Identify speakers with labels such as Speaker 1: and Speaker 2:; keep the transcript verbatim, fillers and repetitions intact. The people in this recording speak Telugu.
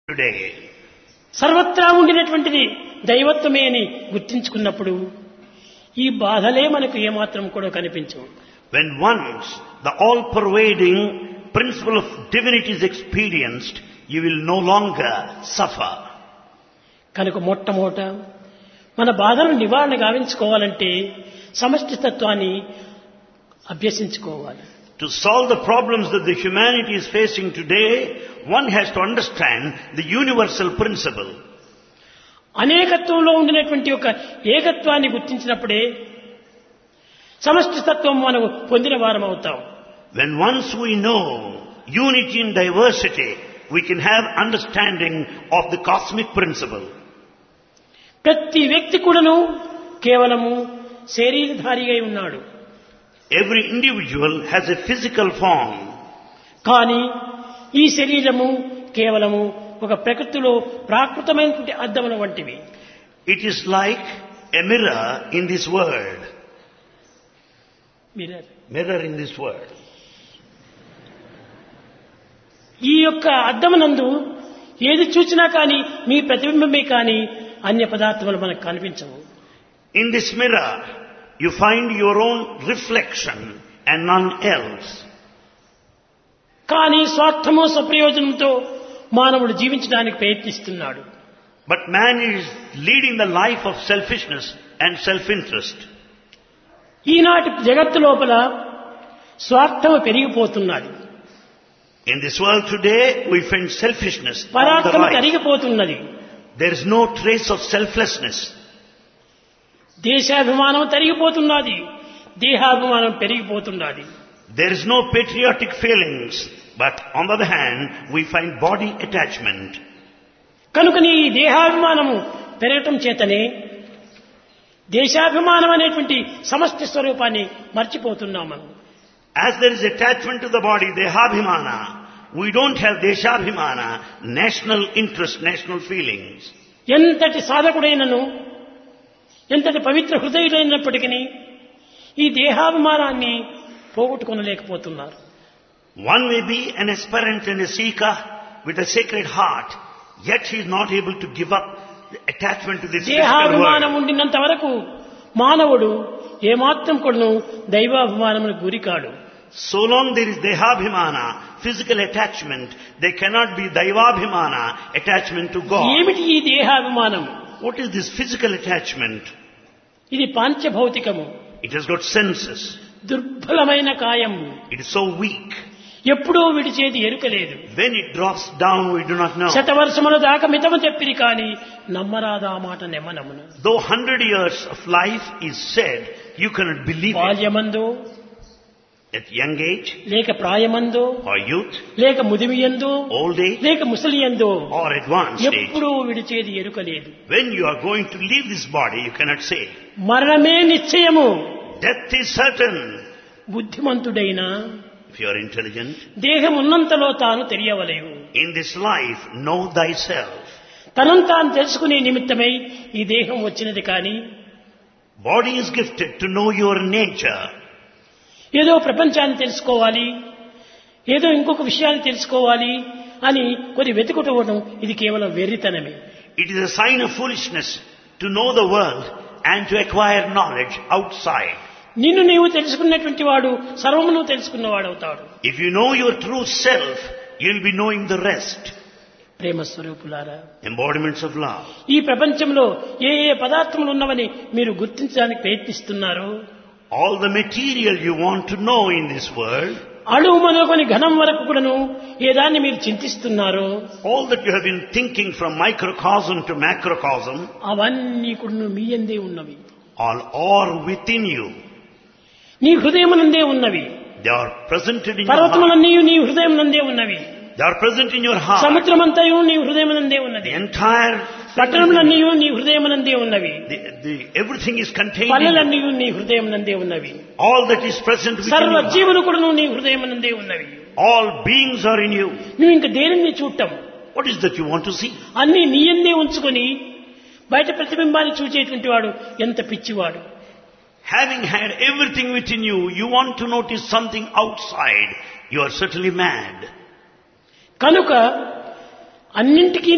Speaker 1: today.
Speaker 2: సర్వత్రా ఉండినటువంటిది దైవత్వమే అని గుర్తించుకున్నప్పుడు ఈ బాధలే మనకు ఏమాత్రం కూడా కనిపించవు.
Speaker 1: When once the all-pervading principle of divinity is experienced, you will no longer suffer.
Speaker 2: కనుక మొట్టమొదట మన బాధలను నివారణ గావించుకోవాలంటే సమష్టి తత్వాన్ని అభ్యసించుకోవాలి.
Speaker 1: To solve the problems that the humanity is facing today, one has to understand the universal principle.
Speaker 2: అనేకత్వంలో ఉండినటువంటి ఒక ఏకత్వాన్ని గుర్తించినప్పుడే సమష్టి తత్వం మనం పొందిన వారం అవుతాం.
Speaker 1: When once we know unity in diversity, we can have understanding of the cosmic principle.
Speaker 2: ప్రతి వ్యక్తి కూడాను కేవలము శరీరధారిగా ఉన్నాడు.
Speaker 1: Every individual has a physical form.
Speaker 2: కానీ ఈ శరీరము కేవలము ఒక ప్రకృతిలో ప్రాకృతమైనటువంటి అద్దముల వంటివి.
Speaker 1: It is like a mirror in this world.
Speaker 2: Mirror
Speaker 1: Mirror in this world.
Speaker 2: ఈ యొక్క అద్దమునందు ఏది చూచినా కానీ మీ ప్రతిబింబమే కానీ అన్య పదార్థములు మనకు కనిపించవు.
Speaker 1: In this mirror, you find your own reflection and none else.
Speaker 2: కానీ స్వార్థము స్వప్రయోజనంతో మానవుడు జీవించడానికి ప్రయత్నిస్తున్నాడు.
Speaker 1: But man is leading the life of selfishness and self-interest.
Speaker 2: ఈనాటి జగత్తు లోపల స్వార్థము పెరిగిపోతున్నది.
Speaker 1: In this world today, we find selfishness on the
Speaker 2: పరార్థము
Speaker 1: rise.
Speaker 2: తరిగిపోతున్నది.
Speaker 1: There is no trace of selflessness.
Speaker 2: దేశాభిమానం తరిగిపోతున్నది. దేహాభిమానం పెరిగిపోతున్నది.
Speaker 1: There is no patriotic feelings, but on the other hand, we find body attachment.
Speaker 2: కనుకని ఈ దేహాభిమానము పెరగటం చేతనే దేశాభిమానం అనేటువంటి సమష్టి స్వరూపాన్ని మర్చిపోతున్నాం మనం.
Speaker 1: As there is attachment to the body, dehabhimana, we don't have deshabhimana, national interest, national feelings.
Speaker 2: ఎంతటి సాధకుడైనను ఎంతటి పవిత్ర హృదయుడైనప్పటికీ ఈ దేహాభిమానాన్ని పోగొట్టుకొనలేకపోతున్నారు.
Speaker 1: One may be an aspirant and a seeker with a sacred heart, yet he is not able to give up the attachment to this physical
Speaker 2: దేహాభిమానం
Speaker 1: world.
Speaker 2: ఉండినంత వరకు మానవుడు ఏమాత్రం కూడాను దైవాభిమానములకు గురికాడు.
Speaker 1: So long there is dehabhimana, physical attachment, there cannot be daivabhimana, attachment to God.
Speaker 2: ఏమిటి ఈ దేహాభిమానం?
Speaker 1: What is this physical attachment?
Speaker 2: ఇది పాంచభౌతికము.
Speaker 1: It has got senses.
Speaker 2: దుర్బలమైన కాయం.
Speaker 1: It is so weak.
Speaker 2: ఎప్పుడూ విడిచేది ఎరుకలేదు.
Speaker 1: When it drops down, we do not know.
Speaker 2: శతవర్షముల దాకా మితము చెప్పిరి కానీ నమ్మరాదా మాట నెమ్మనమును.
Speaker 1: Though hundred years of life is said, you cannot believe it.
Speaker 2: బాల్యమందో
Speaker 1: At young age,
Speaker 2: లేక ప్రాయమందో
Speaker 1: or youth,
Speaker 2: లేక ముదిమియందో
Speaker 1: old age,
Speaker 2: లేక ముసలియందో
Speaker 1: or advanced age.
Speaker 2: ఎప్పుడూ విడిచేది ఎరుకలేదు.
Speaker 1: When you are going to leave this body, you cannot say.
Speaker 2: మరణమే నిశ్చయము.
Speaker 1: Death is certain.
Speaker 2: బుద్ధిమంతుడైన
Speaker 1: If you are intelligent,
Speaker 2: దేహం ఉన్నంతలో తాను తెలియవలేవు.
Speaker 1: in this life, know thyself.
Speaker 2: తనను తాను తెలుసుకునే నిమిత్తమై ఈ దేహం వచ్చినది కానీ
Speaker 1: Body is gifted to know your nature.
Speaker 2: ఏదో ప్రపంచాన్ని తెలుసుకోవాలి, ఏదో ఇంకొక విషయాన్ని తెలుసుకోవాలి అని కొన్ని వెతుకుటవడం ఇది కేవలం వెర్రితనమే.
Speaker 1: It is a sign of foolishness to know the world and to acquire knowledge outside.
Speaker 2: నిన్ను నీవు తెలుసుకున్నటువంటి వాడు సర్వమును తెలుసుకున్నవాడు అవుతాడు.
Speaker 1: If you know your true self, you will be knowing the rest.
Speaker 2: ప్రేమ స్వరూపులారా,
Speaker 1: Embodiments of love.
Speaker 2: ఈ ప్రపంచంలో ఏ ఏ పదార్థములు ఉన్నవని మీరు గుర్తించడానికి ప్రయత్నిస్తున్నారు.
Speaker 1: All the material you want to know in this world,
Speaker 2: అణువు మొదలుకొని ఘనం వరకు కూడాను ఏ దాన్ని మీరు చింతిస్తున్నారో
Speaker 1: all that you have been thinking from microcosm to macrocosm,
Speaker 2: అవన్నీ కూడాను మీ యందే ఉన్నవి.
Speaker 1: all are within you.
Speaker 2: నీ హృదయమునందే ఉన్నవి.
Speaker 1: They are presented in your heart.
Speaker 2: పర్వతములన్నీ నీ హృదయమునందే ఉన్నవి.
Speaker 1: They are present in your heart.
Speaker 2: సముద్రమంతయు నీ హృదయమునందే ఉన్నది.
Speaker 1: The entire
Speaker 2: పట్టణములన్నీ నీ హృదయమునందే ఉన్నవి.
Speaker 1: the, the, everything is contained in you.
Speaker 2: పల్లెలన్నీ నీ హృదయమునందే ఉన్నవి.
Speaker 1: All that is present within
Speaker 2: సర్వ
Speaker 1: you.
Speaker 2: జీవులు కూడా నీ హృదయమునందే ఉన్నవి.
Speaker 1: All beings are in you.
Speaker 2: నువ్వు ఇంక దేనిని చూడటం?
Speaker 1: What is that you want to see?
Speaker 2: అన్ని నీ యందే ఉంచుకొని బయట ప్రతిబింబాన్ని చూచేటువంటి వాడు ఎంత పిచ్చివాడు.
Speaker 1: Having had everything within you, you want to notice something outside. You are certainly mad.
Speaker 2: కనుక అన్నింటికీ